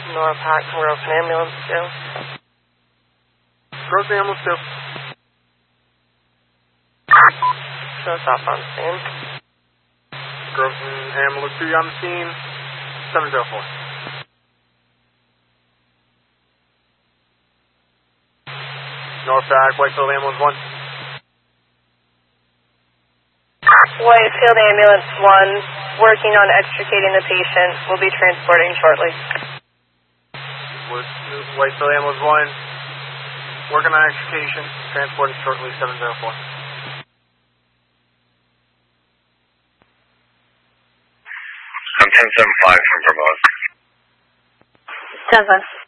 North Hot, Groveland Ambulance 2. Groveland Ambulance 2. Show us off on scene. Groveland Ambulance 2, you're on the scene. 704. Norfolk, Whitefield Ambulance 1. Whitefield Ambulance 1, working on extricating the patient. We'll be transporting shortly. Whitefield Ambulance 1, working on extrication, transporting shortly, 704. I'm 1075 from Vermont. 10-5.